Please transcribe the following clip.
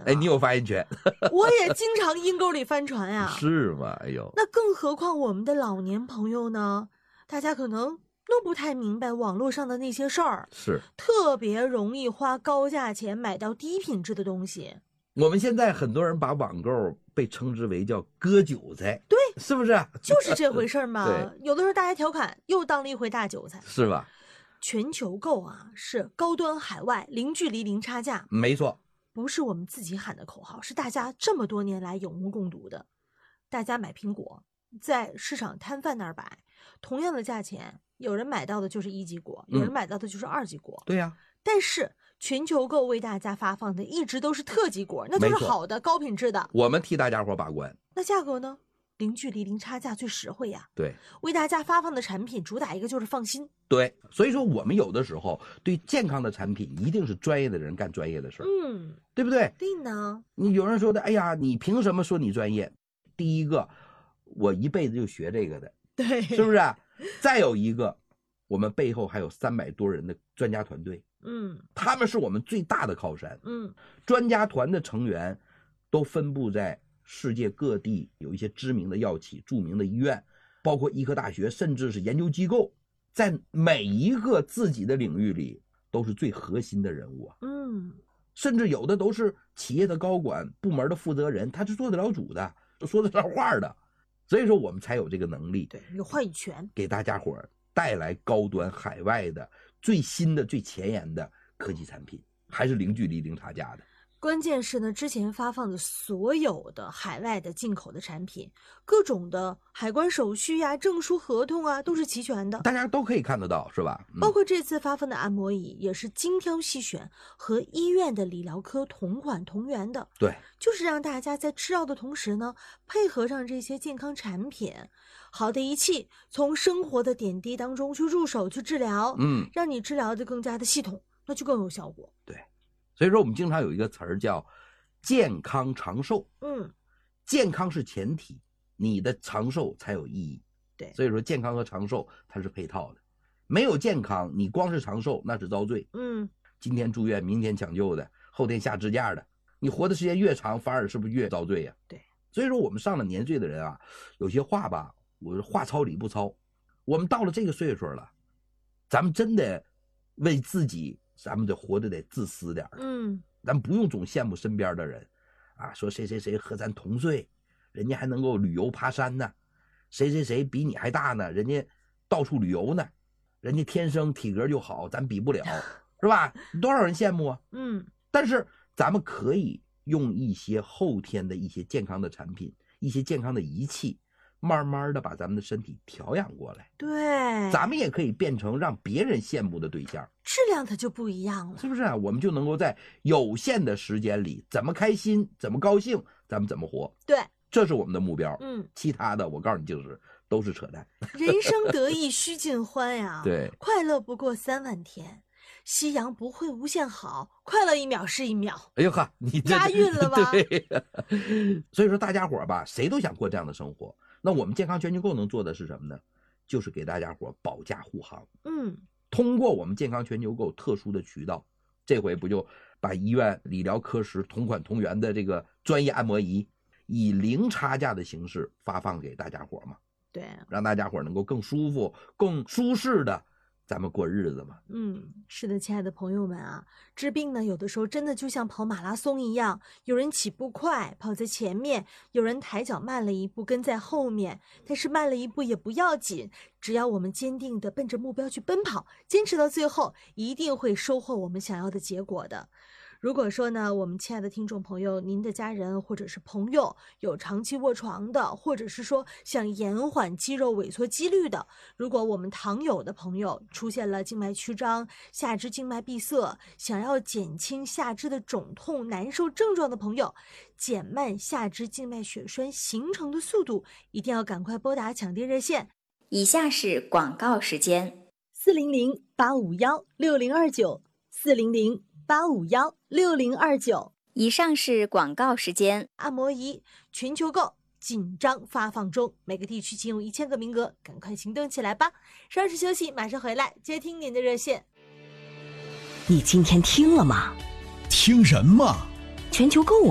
了。 哎，你有发言权。 我也经常阴沟里翻船啊。 是吗？哎呦， 那更何况我们的老年朋友呢？大家可能都不太明白网络上的那些事儿， 是特别容易花高价钱买到低品质的东西。 我们现在很多人把网购被称之为叫割韭菜， 对， 是不是？ 就是这回事儿嘛。 对， 有的时候大家调侃，又当了一回大韭菜， 是吧？ 全球购啊，是高端海外，零距离零差价， 没错， 不是我们自己喊的口号，是大家这么多年来有目共睹的。大家买苹果，在市场摊贩那儿摆，同样的价钱，有人买到的就是1级果，有人买到的就是2级果。 对呀。 但是全球购为大家发放的一直都是特级果，那就是好的高品质的。 我们替大家伙把关。 那价格呢？零距离零差价最实惠呀。 对， 为大家发放的产品主打一个就是放心。 对，所以说我们有的时候对健康的产品一定是专业的人干专业的事儿，对不对？ 对呢。 你有人说的，哎呀，你凭什么说你专业？第一个，我一辈子就学这个的， 对， 是不是？再有一个，我们背后还有300多人的专家团队，他们是我们最大的靠山，专家团的成员都分布在世界各地，有一些知名的药企、著名的医院，包括医科大学，甚至是研究机构，在每一个自己的领域里都是最核心的人物啊，甚至有的都是企业的高管、部门的负责人，他是做得了主的，说得上话的，所以说我们才有这个能力， 对，有话语权， 给大家伙带来高端海外的最新的、最前沿的科技产品，还是零距离、零差价的。 关键是呢，之前发放的所有的海外的进口的产品，各种的海关手续呀、证书、合同啊，都是齐全的， 大家都可以看得到，是吧？ 包括这次发放的按摩椅，也是精挑细选，和医院的理疗科同款同源的。 对， 就是让大家在吃药的同时呢，配合上这些健康产品，好的仪器，从生活的点滴当中去入手去治疗，让你治疗的更加的系统，那就更有效果。 对。所以说我们经常有一个词儿叫健康长寿，健康是前提，你的长寿才有意义。 对， 所以说健康和长寿它是配套的，没有健康你光是长寿那是遭罪。今天住院明天抢救的，后天下支架的，你活的时间越长反而是不是越遭罪呀？ 对， 所以说我们上了年岁的人啊，有些话吧，我话糙理不糙，我们到了这个岁数了，咱们真的为自己，咱们得活得得自私点咱不用总羡慕身边的人啊，说谁谁谁和咱同岁，人家还能够旅游爬山呢，谁谁谁比你还大呢，人家到处旅游呢，人家天生体格就好，咱比不了，是吧？多少人羡慕啊？但是咱们可以用一些后天的一些健康的产品，一些健康的仪器，慢慢的把咱们的身体调养过来， 对， 咱们也可以变成让别人羡慕的对象， 质量它就不一样了， 是不是啊？我们就能够在有限的时间里，怎么开心，怎么高兴，咱们怎么活。 对， 这是我们的目标。其他的我告诉你就是都是扯淡。 人生得意须尽欢呀， 对， 快乐不过3万天。夕阳不会无限好，快乐1秒是1秒。 哎呦呵，你这押韵了吧？ 对，所以说大家伙吧，谁都想过这样的生活。那我们健康全球购能做的是什么呢？就是给大家伙保驾护航。通过我们健康全球购特殊的渠道，这回不就把医院理疗科室同款同源的这个专业按摩仪，以零差价的形式发放给大家伙嘛？ 对， 让大家伙能够更舒服、更舒适的咱们过日子嘛。 是的，亲爱的朋友们啊，治病呢，有的时候真的就像跑马拉松一样，有人起步快，跑在前面，有人抬脚慢了一步，跟在后面。但是慢了一步也不要紧，只要我们坚定地奔着目标去奔跑，坚持到最后，一定会收获我们想要的结果的。如果说呢，我们亲爱的听众朋友，您的家人或者是朋友有长期卧床的，或者是说想延缓肌肉萎缩肌率的，如果我们糖友的朋友出现了静脉曲张、下肢静脉闭塞，想要减轻下肢的肿痛难受症状的朋友，减慢下肢静脉血栓形成的速度，一定要赶快拨打抢电热线。 以下是广告时间 ：400-851-6029，400-851-6029。 以上是广告时间。 按摩仪全球购紧张发放中，每个地区仅有1000个名额，赶快行动起来吧！稍事休息，马上回来接听您的热线。 你今天听了吗？ 听什么？ 全球购